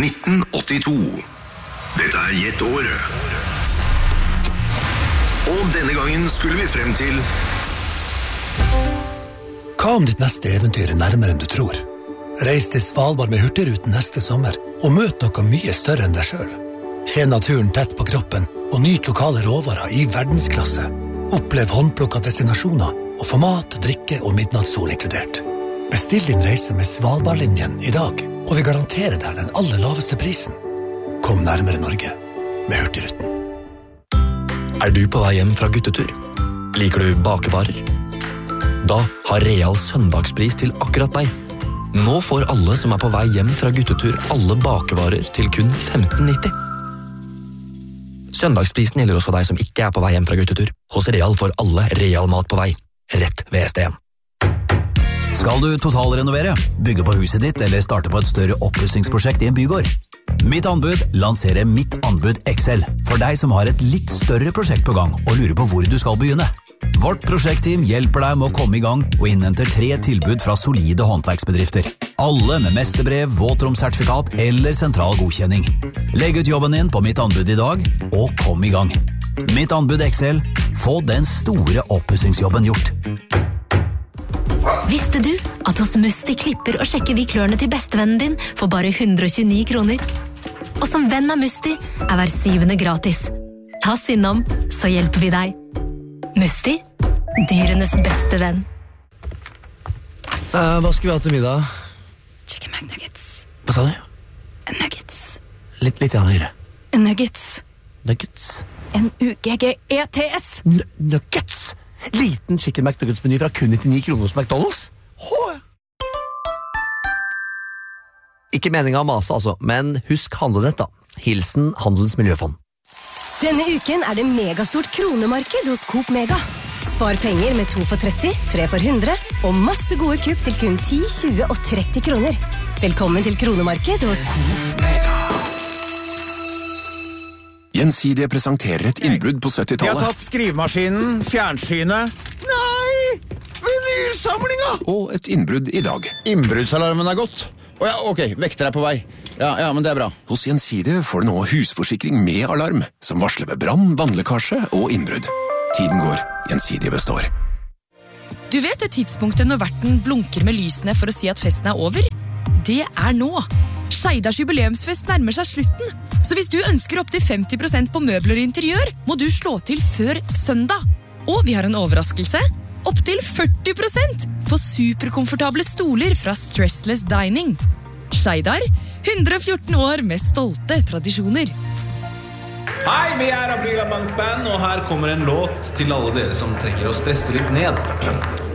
1982. Dette Gjett året. Og denne gangen skulle vi frem til... Hva om ditt neste eventyr nærmere enn du tror? Reis til Svalbard med Hurtigruten neste sommer, og møt noe mye større enn deg selv. Kjenn naturen tett på kroppen, og nyt lokale råvarer i verdensklasse. Opplev håndplukket destinasjoner, og få mat, drikke og midnattssol inkludert. Bestill din reise med Svalbardlinjen i dag, og vi garanterer deg den aller laveste prisen. Kom nærmere Norge med Hurtigruten. Du på vei hjem fra guttetur? Liker du bakevarer? Da har Real søndagspris til akkurat deg. Nå får alle som på vei hjem fra guttetur alle bakevarer til kun 15,90. Søndagsprisen gjelder også deg som ikke på vei hjem fra guttetur. Hos Real får alle Real mat på vei, rett ved SDN. Skal du totalrenovere, bygge på huset ditt eller starte på et større oppussingsprosjekt i en bygård? Mitt anbud lanserer Mitt anbud XL for deg som har et litt større prosjekt på gang og lurer på hvor du skal begynne. Vårt prosjektteam hjelper deg med å komme i gang og innhenter 3 tilbud fra solide håndverksbedrifter. Alle med mesterbrev, våtromsertifikat eller sentral godkjenning. Legg ut jobben din på Mitt anbud i dag, og kom i gang. Mitt anbud XL, få den store oppussingsjobben gjort. Visste du at hos Musti klipper og sjekker vi klørne til bestevennen din for bare 129 kroner? Og som venn av Musti hver 7. gratis. Ta synd om, så hjelper vi deg. Musti, dyrenes beste venn. Hva skal vi ha til middag? Chicken McNuggets. Hva sa du? Nuggets. Litt høyere. Nuggets. Nuggets. N-U-G-G-E-T-S. Nuggets! Liten chicken McNuggets-meny fra kun 99 kroner hos McDonald's. Ikke meningen å mase altså, men husk handlenett da. Hilsen Handelens Miljøfond. Denne uken det megastort kronemarked hos Coop Mega. Spar penger med 2 for 30, 3 for 100 og masse gode kupp til kun 10, 20 og 30 kroner. Velkommen til kronemarked hos Gjensidige presenterer et innbrudd på 70-tallet. De har tatt skrivemaskinen, fjernsynet. Nei! Vinylsamlinga! Og et innbrudd i dag. Innbruddsalarmen gått. Ok, vekter på vei. Ja, men det bra. Hos Gjensidige får du nå husforsikring med alarm, som varsler ved brann, vannlekkasje og innbrudd. Tiden går, Gjensidige består. Du vet det tidspunktet når verten blunker med lysene for å si at festen over? Det nå. Skeidars jubileumsfest nærmer seg slutten, så hvis du ønsker opp til 50% på møbler og interiør, må du slå til før søndag. Og vi har en overraskelse. Opp til 40% på superkomfortable stoler fra Stressless Dining. Skeidar, 114 år med stolte tradisjoner. Hei, vi Aprila Bankband, og her kommer en låt til alle dere som trenger å stresse litt ned.